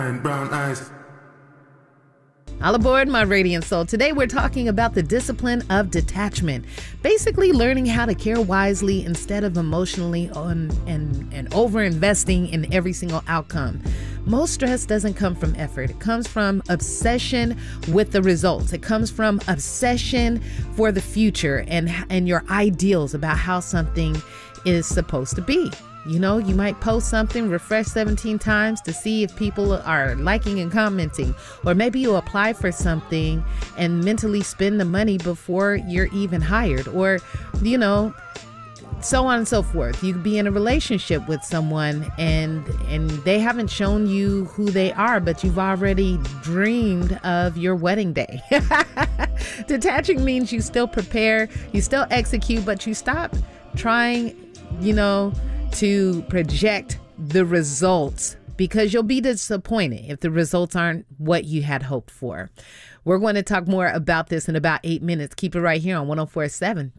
and brown eyes. All aboard, my radiant soul. Today we're talking about the discipline of detachment. Basically learning how to care wisely instead of emotionally and over-investing in every single outcome. Most stress doesn't come from effort. It comes from obsession with the results. It comes from obsession for the future and your ideals about how something is supposed to be. You know, you might post something, refresh 17 times to see if people are liking and commenting. Or maybe you apply for something and mentally spend the money before you're even hired. Or, you know, so on and so forth. You could be in a relationship with someone and they haven't shown you who they are, but you've already dreamed of your wedding day. Detaching means you still prepare, you still execute, but you stop trying, to project the results, because you'll be disappointed if the results aren't what you had hoped for. We're going to talk more about this in about 8 minutes. Keep it right here on 104.7